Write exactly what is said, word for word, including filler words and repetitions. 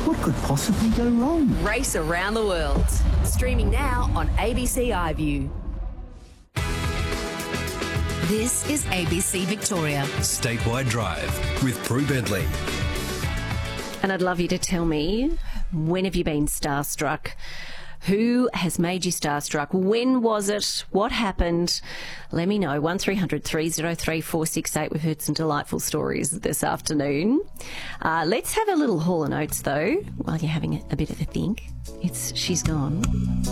What could possibly go wrong? Race Around the World. Streaming now on A B C iView. This is A B C Victoria. Statewide Drive with Prue Bentley. And I'd love you to tell me, when have you been starstruck? Who has made you starstruck? When was it? What happened? Let me know. one three hundred three oh three four six eight. We've heard some delightful stories this afternoon. Uh, let's have a little Hall and Oates, though, while you're having a, a bit of a think. It's She's Gone.